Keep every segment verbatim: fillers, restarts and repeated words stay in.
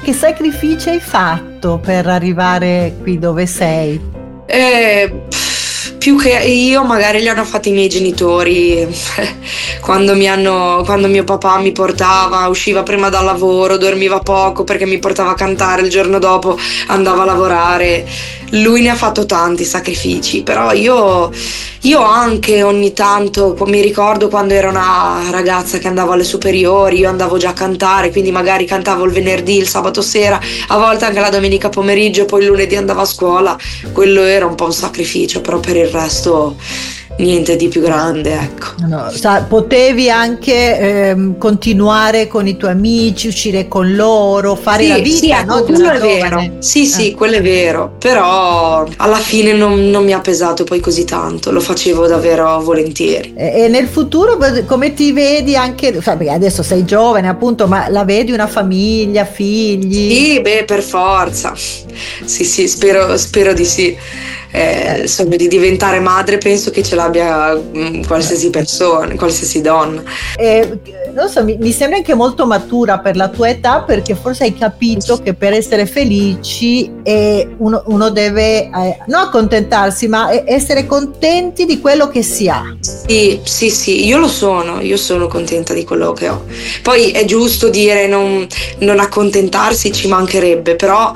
che sacrifici hai fatto per arrivare qui dove sei? Eh, più che io, magari li hanno fatti i miei genitori. Quando mi hanno, quando mio papà mi portava, usciva prima dal lavoro, dormiva poco perché mi portava a cantare, il giorno dopo andava a lavorare. Lui ne ha fatto tanti sacrifici, però io, io anche ogni tanto mi ricordo quando ero una ragazza che andavo alle superiori, io andavo già a cantare, quindi magari cantavo il venerdì, il sabato sera, a volte anche la domenica pomeriggio, poi il lunedì andavo a scuola. Quello era un po' un sacrificio, però per il resto niente di più grande, ecco. No, sa, potevi anche ehm, continuare con i tuoi amici, uscire con loro, fare sì, la vita, sì, ecco, no? Di quello una è giovane. vero. Sì, sì, Eh. quello è vero. Però alla fine non, non mi ha pesato poi così tanto, lo facevo davvero volentieri. E, e nel futuro come ti vedi anche, sai, perché adesso sei giovane appunto, ma la vedi una famiglia, figli? Sì, beh, per forza. Sì, sì, spero, spero di sì. Eh, il sogno di diventare madre penso che ce l'abbia mh, qualsiasi persona, qualsiasi donna. Eh, non so, mi, mi sembra anche molto matura per la tua età, perché forse hai capito che per essere felici eh, uno, uno deve eh, non accontentarsi, ma essere contenti di quello che si ha. Sì, sì, sì, io lo sono, io sono contenta di quello che ho. Poi è giusto dire non, non accontentarsi, ci mancherebbe, però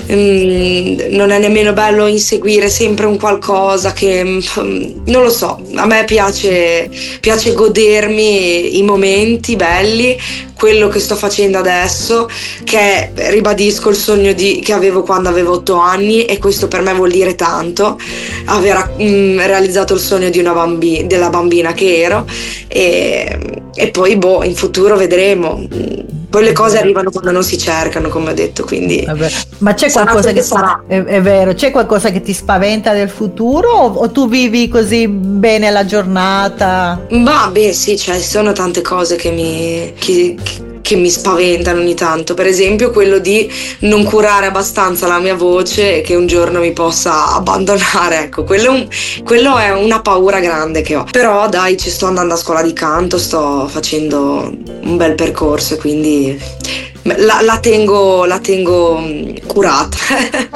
mh, non è nemmeno bello inseguire sempre un qualcosa che mh, non lo so, a me piace, piace godermi i momenti belli, quello che sto facendo adesso, che è, ribadisco, il sogno di, che avevo quando avevo otto anni, e questo per me vuol dire tanto, aver mh, realizzato il sogno di una bambina, della bambina che ero, e, e poi boh, in futuro vedremo. Poi le cose arrivano quando non si cercano, come ho detto, quindi Vabbè. Ma c'è qualcosa che sarà. È, è vero, c'è qualcosa che ti spaventa del futuro, o, o tu vivi così bene la giornata? Ma beh sì, cioè sono tante cose che mi che, che mi spaventano ogni tanto, per esempio quello di non curare abbastanza la mia voce e che un giorno mi possa abbandonare, ecco, quello è, un, quello è una paura grande che ho. Però dai, ci sto andando a scuola di canto, sto facendo un bel percorso e quindi la, la tengo la tengo curata.